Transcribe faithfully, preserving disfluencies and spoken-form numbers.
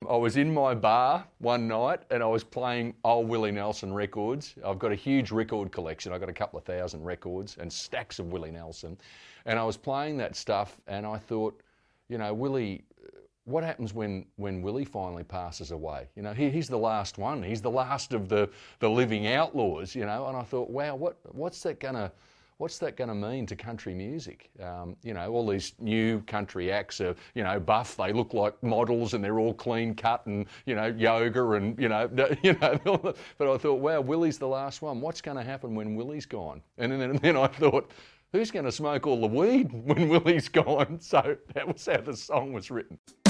I was in my bar one night and I was playing old Willie Nelson records. I've got a huge record collection. I've got a couple of thousand records and stacks of Willie Nelson. And I was playing that stuff and I thought, you know, Willie, what happens when, when Willie finally passes away? You know, he, he's the last one. He's the last of the, the living outlaws, you know. And I thought, wow, what what's that going to... What's that going to mean to country music? Um, you know, all these new country acts are, you know, buff. They look like models and they're all clean cut and, you know, yoga and, you know, you know. But I thought, wow, Willie's the last one. What's going to happen when Willie's gone? And then, and then I thought, who's going to smoke all the weed when Willie's gone? So that was how the song was written.